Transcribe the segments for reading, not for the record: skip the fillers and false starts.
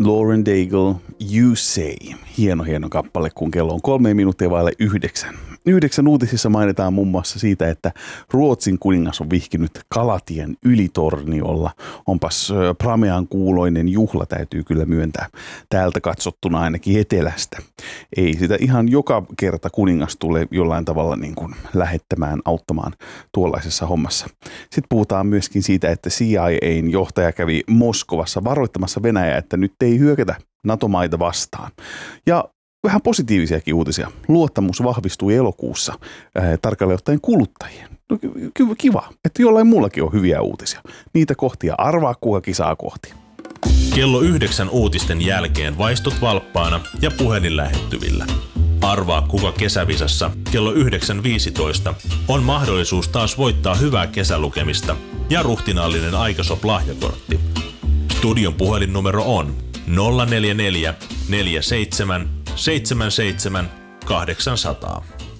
Lauren Daigle, You Say. Hieno kappale, kun kello on 3 minuuttia vaille 9. 9 uutisissa mainitaan muun muassa siitä, että Ruotsin kuningas on vihkinyt Kalatien ylitorniolla. Onpas pramean kuuloinen juhla, täytyy kyllä myöntää. Täältä katsottuna ainakin etelästä. Ei sitä ihan joka kerta kuningas tule jollain tavalla niin kuin lähettämään, auttamaan tuollaisessa hommassa. Sitten puhutaan myöskin siitä, että CIA:n johtaja kävi Moskovassa varoittamassa Venäjää, että nyt ei hyökätä NATO-maita vastaan. Ja vähän positiivisiakin uutisia. Luottamus vahvistui elokuussa tarkalleen ottaen kuluttajien. No, kiva, että jollain muullakin on hyviä uutisia. Niitä kohtia arvaa kuka kisaa kohti. Kello 9 uutisten jälkeen vaistut valppaana ja puhelin lähettyvillä. Arvaa kuka kesävisassa kello 9.15 on mahdollisuus taas voittaa hyvää kesälukemista ja ruhtinaallinen Aikasop-lahjakortti. Studion puhelinnumero on 044 47 77 800.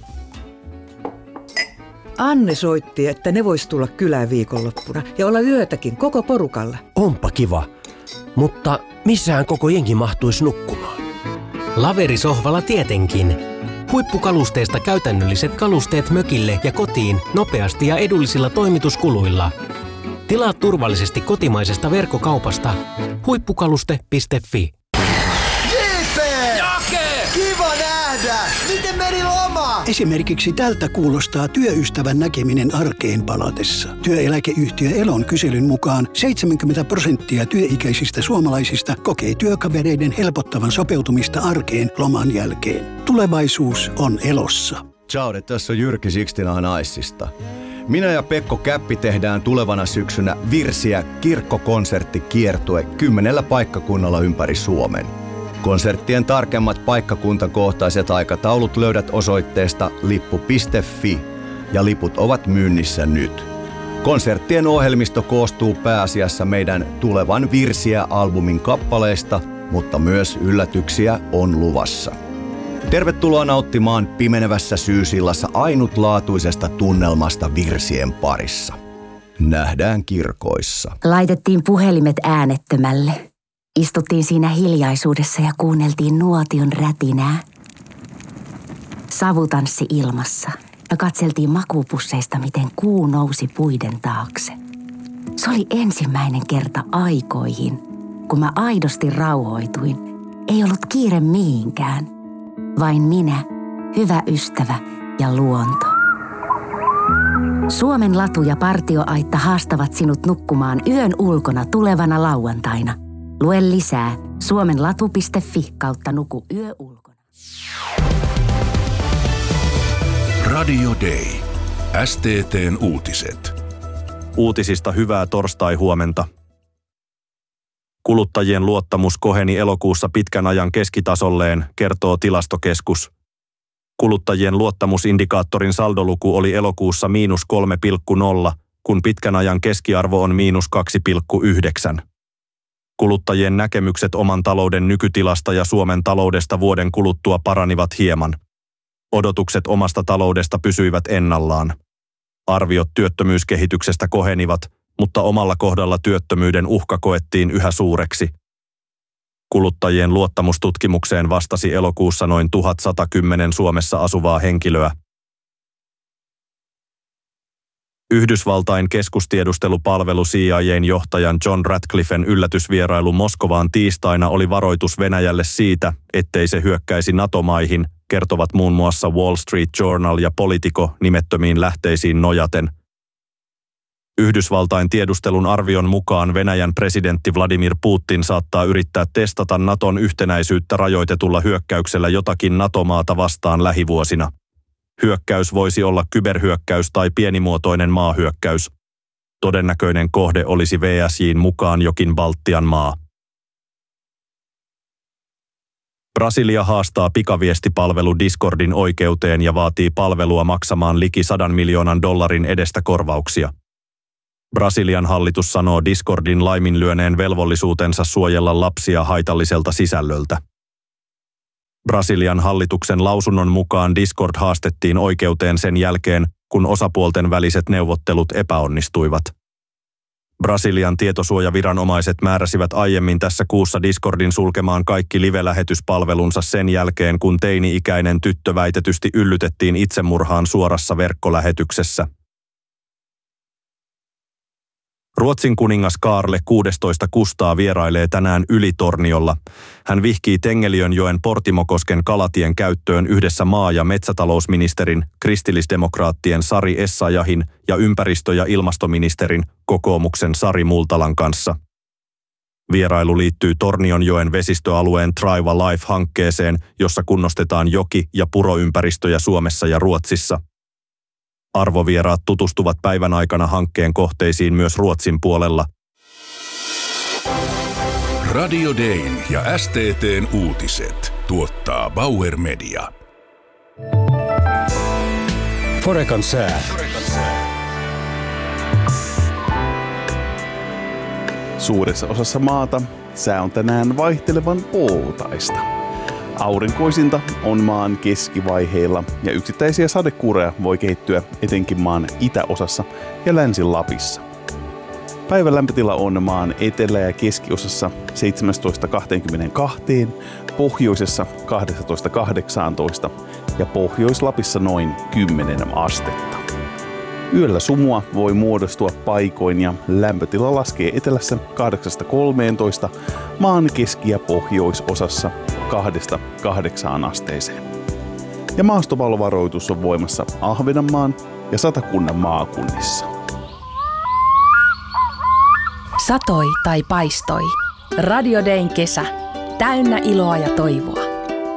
Anne soitti, että ne vois tulla kylään viikonloppuna ja olla yötäkin koko porukalla. Onpa kiva, mutta missähän koko jengi mahtuisi nukkumaan? Laverisohvalla tietenkin. Huippukalusteista käytännölliset kalusteet mökille ja kotiin nopeasti ja edullisilla toimituskuluilla. Tilaa turvallisesti kotimaisesta verkkokaupasta huippukaluste.fi. Kiva nähdä! Miten meni loma? Esimerkiksi tältä kuulostaa työystävän näkeminen arkeen palatessa. Työeläkeyhtiö Elon kyselyn mukaan 70% työikäisistä suomalaisista kokee työkavereiden helpottavan sopeutumista arkeen loman jälkeen. Tulevaisuus on Elossa. Ciao, tässä on Jyrki Sixtina Icesta. Minä ja Pekko Käppi tehdään tulevana syksynä Virsiä kirkkokonserttikiertue 10 paikkakunnalla ympäri Suomen. Konserttien tarkemmat paikkakuntakohtaiset aikataulut löydät osoitteesta lippu.fi ja liput ovat myynnissä nyt. Konserttien ohjelmisto koostuu pääasiassa meidän tulevan Virsiä-albumin kappaleista, mutta myös yllätyksiä on luvassa. Tervetuloa nauttimaan pimenevässä syysillassa ainutlaatuisesta tunnelmasta virsien parissa. Nähdään kirkoissa. Laitettiin puhelimet äänettömälle. Istuttiin siinä hiljaisuudessa ja kuunneltiin nuotion rätinää. Savutanssi ilmassa ja katseltiin makuupusseista, miten kuu nousi puiden taakse. Se oli ensimmäinen kerta aikoihin, kun mä aidosti rauhoituin. Ei ollut kiire mihinkään. Vain minä, hyvä ystävä ja luonto. Suomen latu ja partioaitta haastavat sinut nukkumaan yön ulkona tulevana lauantaina. Lue lisää suomenlatu.fi/nuku yö ulkona. Radio Day. STT:n uutiset. Uutisista hyvää torstai-huomenta. Kuluttajien luottamus koheni elokuussa pitkän ajan keskitasolleen, kertoo Tilastokeskus. Kuluttajien luottamusindikaattorin saldoluku oli elokuussa -3,0, kun pitkän ajan keskiarvo on -2,9. Kuluttajien näkemykset oman talouden nykytilasta ja Suomen taloudesta vuoden kuluttua paranivat hieman. Odotukset omasta taloudesta pysyivät ennallaan. Arviot työttömyyskehityksestä kohenivat, mutta omalla kohdalla työttömyyden uhka koettiin yhä suureksi. Kuluttajien luottamustutkimukseen vastasi elokuussa noin 1110 Suomessa asuvaa henkilöä. Yhdysvaltain keskustiedustelupalvelu CIA:n johtajan John Ratcliffen yllätysvierailu Moskovaan tiistaina oli varoitus Venäjälle siitä, ettei se hyökkäisi NATO-maihin, kertovat muun muassa Wall Street Journal ja Politico nimettömiin lähteisiin nojaten. Yhdysvaltain tiedustelun arvion mukaan Venäjän presidentti Vladimir Putin saattaa yrittää testata NATOn yhtenäisyyttä rajoitetulla hyökkäyksellä jotakin NATO-maata vastaan lähivuosina. Hyökkäys voisi olla kyberhyökkäys tai pienimuotoinen maahyökkäys. Todennäköinen kohde olisi VSJ:n mukaan jokin Baltian maa. Brasilia haastaa pikaviestipalvelu Discordin oikeuteen ja vaatii palvelua maksamaan liki $100 miljoonan edestä korvauksia. Brasilian hallitus sanoo Discordin laiminlyöneen velvollisuutensa suojella lapsia haitalliselta sisällöltä. Brasilian hallituksen lausunnon mukaan Discord haastettiin oikeuteen sen jälkeen, kun osapuolten väliset neuvottelut epäonnistuivat. Brasilian tietosuojaviranomaiset määräsivät aiemmin tässä kuussa Discordin sulkemaan kaikki live-lähetyspalvelunsa sen jälkeen, kun teini-ikäinen tyttö väitetysti yllytettiin itsemurhaan suorassa verkkolähetyksessä. Ruotsin kuningas Kaarle 16 Kustaa vierailee tänään Ylitorniolla. Hän vihkii Tengeliönjoen Portimokosken kalatien käyttöön yhdessä maa- ja metsätalousministerin, kristillisdemokraattien Sari Essayahin ja ympäristö- ja ilmastoministerin, kokoomuksen Sari Multalan kanssa. Vierailu liittyy Tornionjoen vesistöalueen Thrive Life-hankkeeseen, jossa kunnostetaan joki- ja puroympäristöjä Suomessa ja Ruotsissa. Arvovieraat tutustuvat päivän aikana hankkeen kohteisiin myös Ruotsin puolella. Radio Dayn ja STT:n uutiset tuottaa Bauer Media. Forekan sää. Suuressa osassa maata sää on tänään vaihtelevan poutaista. Aurinkoisinta on maan keskivaiheilla ja yksittäisiä sadekuureja voi kehittyä etenkin maan itäosassa ja Länsi-Lapissa. Päivän lämpötila on maan etelä- ja keskiosassa 17-22, pohjoisessa 12-18 ja Pohjois-Lapissa noin 10 astetta. Yöllä sumua voi muodostua paikoin ja lämpötila laskee etelässä 8-13, maan keski- ja pohjoisosassa 2-8 asteeseen. Ja maastopallovaroitus on voimassa Ahvenanmaan ja Satakunnan maakunnissa. Satoi tai paistoi. Radio Dayn kesä. Täynnä iloa ja toivoa.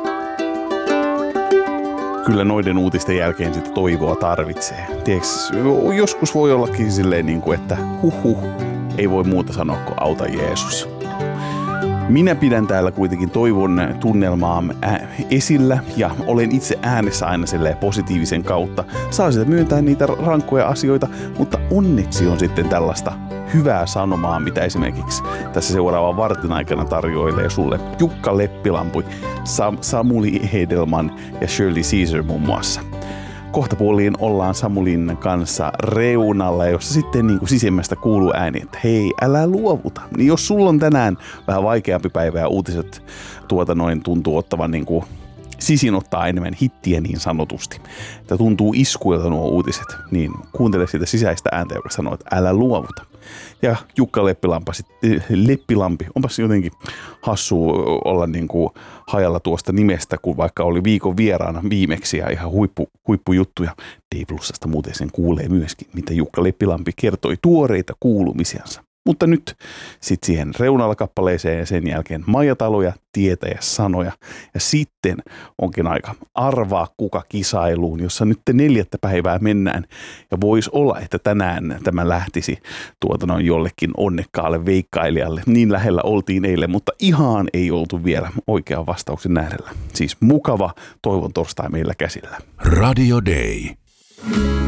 Kyllä noiden uutisten jälkeen sitä toivoa tarvitsee. Tiedätkö, joskus voi ollakin silleen, että ei voi muuta sanoa kuin auta Jeesus. Minä pidän täällä kuitenkin toivon tunnelmaa esillä ja olen itse äänessä aina silleen positiivisen kautta. Saa sitä myöntää niitä rankkoja asioita, mutta onneksi on sitten tällaista hyvää sanomaa, mitä esimerkiksi tässä seuraavan vartin aikana tarjoilee sulle Jukka Leppilampi, Samuli Hedelman ja Shirley Caesar muun muassa. Kohtapuoliin ollaan Samulin kanssa reunalla, jossa sitten niin kuin sisimmästä kuuluu ääni, että hei, älä luovuta. Niin jos sulla on tänään vähän vaikeampi päivä ja uutiset tuntuu ottavan niin kuin sisin ottaa enemmän hittiä niin sanotusti, että tuntuu iskuilta nuo uutiset, niin kuuntele sitä sisäistä ääntä, joka sanoo, että älä luovuta. Ja Jukka Leppilampi, onpas jotenkin hassu olla niin kuin hajalla tuosta nimestä, kun vaikka oli viikon vieraana viimeksi ja ihan huippujuttuja. D-Plusasta muuten sen kuulee myöskin, mitä Jukka Leppilampi kertoi tuoreita kuulumisiansa. Mutta nyt sitten siihen reunalla kappaleeseen ja sen jälkeen Maijataloja, tietä ja sanoja. Ja sitten onkin aika arvaa kuka kisailuun, jossa nyt 4. päivää mennään. Ja voisi olla, että tänään tämä lähtisi jollekin onnekkaalle veikkailijalle. Niin lähellä oltiin eilen, mutta ihan ei oltu vielä oikean vastauksen äärellä. Siis mukava toivon torstai meillä käsillä. Radio Day.